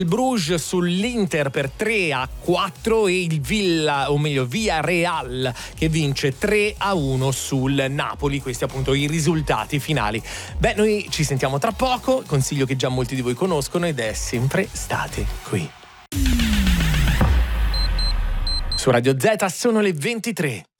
Il Bruges sull'Inter per 3-4 e il Villarreal che vince 3-1 sul Napoli. Questi appunto i risultati finali. Beh, noi ci sentiamo tra poco, consiglio che già molti di voi conoscono, ed è Sempre State Qui. Su Radio Z sono le 23.